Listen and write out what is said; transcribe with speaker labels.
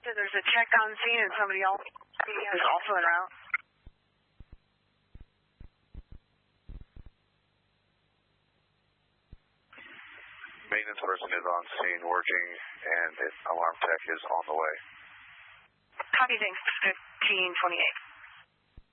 Speaker 1: Roger, there's a check on scene and somebody else is also en route.
Speaker 2: Maintenance person is on scene working, and alarm tech is on the way.
Speaker 1: Copy, thanks. 1528.